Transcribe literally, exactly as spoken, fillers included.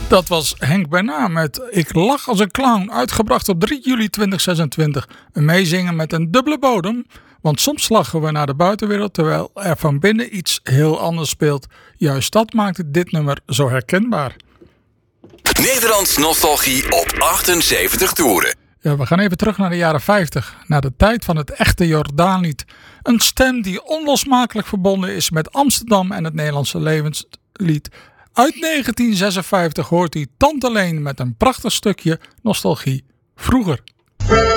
Dat was Henk Bernard met Ik lach als een clown, uitgebracht op drie juli tweeduizend zesentwintig. Een meezingen met een dubbele bodem, want soms lachen we naar de buitenwereld terwijl er van binnen iets heel anders speelt. Juist dat maakt dit nummer zo herkenbaar. Nederlands nostalgie op achtenzeventig toeren. Ja, we gaan even terug naar de jaren vijftig, naar de tijd van het echte Jordaanlied. Een stem die onlosmakelijk verbonden is met Amsterdam en het Nederlandse levenslied. Uit negentien zesenvijftig hoort hij Tante Leen met een prachtig stukje nostalgie vroeger.